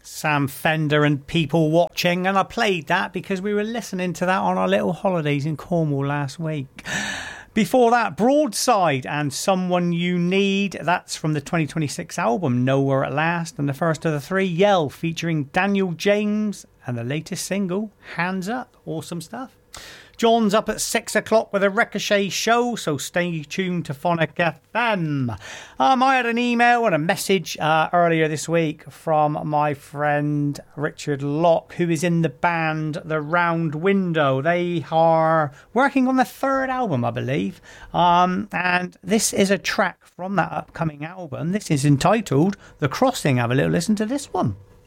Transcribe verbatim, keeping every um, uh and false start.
Sam Fender and People Watching, and I played that because we were listening to that on our little holidays in Cornwall last week. Before that, Broadside and Someone You Need. That's from the twenty twenty-six album Nowhere at Last. And the first of the three, Yell, featuring Daniel James, and the latest single, Hands Up. Awesome stuff. John's up at six o'clock with a Ricochet show, so stay tuned to Phonic F M. Um, I had an email and a message uh, earlier this week from my friend Richard Locke, who is in the band The Round Window. They are working on the third album, I believe, um, and this is a track from that upcoming album. This is entitled The Crossing. Have a little listen to this one.